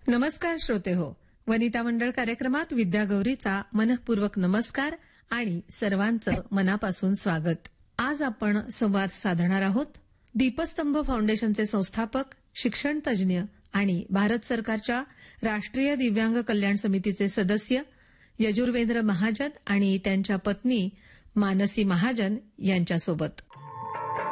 नमस्कार श्रोते हो, वनिता मंडळ कार्यक्रमात विद्यागौरीचा मनःपूर्वक नमस्कार आणि सर्वांचं मनापासून स्वागत. आज आपण संवाद साधणार आहोत दीपस्तंभ फाउंडेशनचे संस्थापक, शिक्षण तज्ज्ञ आणि भारत सरकारच्या राष्ट्रीय दिव्यांग कल्याण समितीचे सदस्य यजुर्वेंद्र महाजन आणि त्यांच्या पत्नी मानसी महाजन यांच्यासोबत.